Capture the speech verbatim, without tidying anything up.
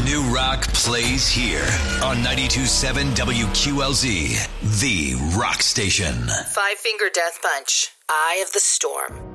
New rock plays here on ninety-two point seven W Q L Z, the rock station. Five Finger Death Punch, Eye of the Storm.